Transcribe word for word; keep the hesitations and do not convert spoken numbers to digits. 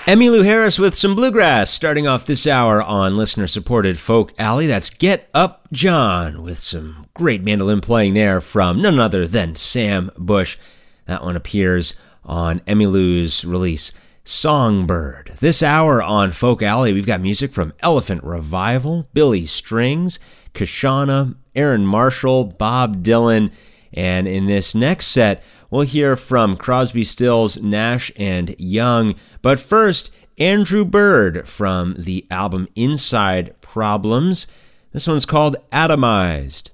Emmylou Harris with some bluegrass, starting off this hour on listener-supported Folk Alley. That's Get Up John, with some great mandolin playing there from none other than Sam Bush. That one appears on Emmylou's release, Songbird. This hour on Folk Alley, we've got music from Elephant Revival, Billy Strings, Kashana, Aaron Marshall, Bob Dylan, and in this next set, we'll hear from Crosby, Stills, Nash and Young. But first, Andrew Bird from the album Inside Problems. This one's called Atomized.